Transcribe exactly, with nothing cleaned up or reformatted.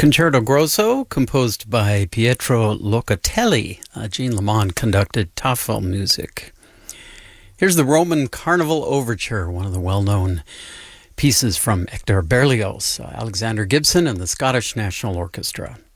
Concerto Grosso, composed by Pietro Locatelli. Uh, Jean Lamont conducted Tafel music. Here's the Roman Carnival Overture, one of the well-known pieces from Hector Berlioz, uh, Alexander Gibson and the Scottish National Orchestra.